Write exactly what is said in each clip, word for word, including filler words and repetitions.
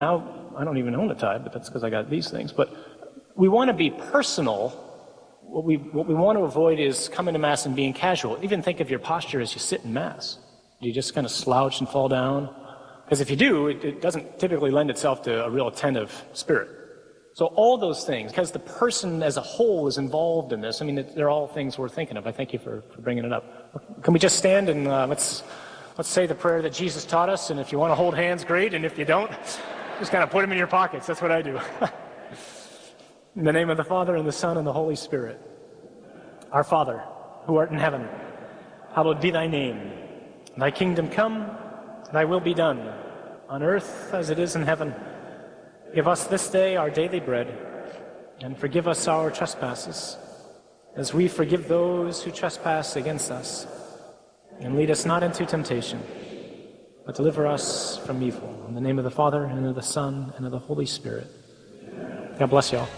Now, I don't even own a tie, but that's because I got these things. But we want to be personal. What we, what we want to avoid is coming to Mass and being casual. Even think of your posture as you sit in Mass. Do you just kind of slouch and fall down? Because if you do, it, it doesn't typically lend itself to a real attentive spirit. So all those things, because the person as a whole is involved in this, I mean, it, they're all things we're thinking of. I thank you for, for bringing it up. Can we just stand and uh, let's, let's say the prayer that Jesus taught us, and if you want to hold hands, great, and if you don't, just kind of put them in your pockets. That's what I do. In the name of the Father, and the Son, and the Holy Spirit. Our Father, who art in heaven, hallowed be thy name. Thy kingdom come, thy will be done, on earth as it is in heaven. Give us this day our daily bread, and forgive us our trespasses, as we forgive those who trespass against us. And lead us not into temptation, but deliver us from evil. In the name of the Father, and of the Son, and of the Holy Spirit. God bless you all.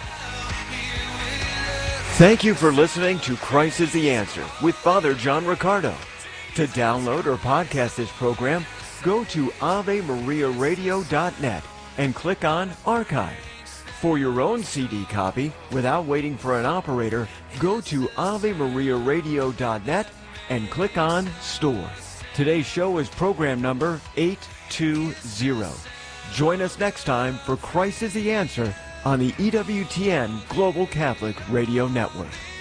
Thank you for listening to Christ is the Answer with Father John Riccardo. To download or podcast this program, go to ave maria radio dot net and click on Archive. For your own C D copy, without waiting for an operator, go to ave maria radio dot net and click on Store. Today's show is program number eight two zero. Join us next time for Christ is the Answer on the E W T N Global Catholic Radio Network.